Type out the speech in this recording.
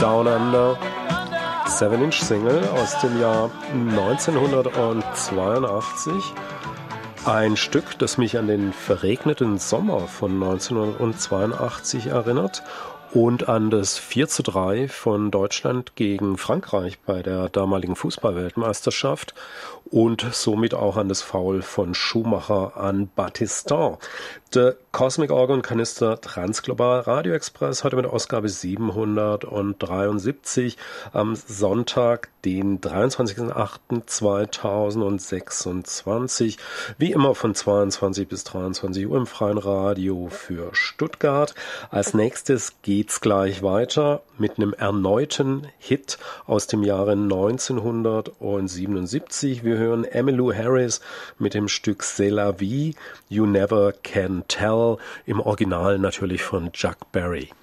Down Under, 7-Inch-Single aus dem Jahr 1982. Ein Stück, das mich an den verregneten Sommer von 1982 erinnert und an das 4:3 von Deutschland gegen Frankreich bei der damaligen Fußball-Weltmeisterschaft und somit auch an das Foul von Schumacher an Battiston. Der Cosmic Organ Kanister Transglobal Radio Express heute mit Ausgabe 773 am Sonntag, den 23.08.2026. Wie immer von 22 bis 23 Uhr im freien Radio für Stuttgart. Als nächstes geht's gleich weiter mit einem erneuten Hit aus dem Jahre 1977. Wir hören Emmylou Harris mit dem Stück C'est la vie, You Never Can Tell, im Original natürlich von Chuck Berry.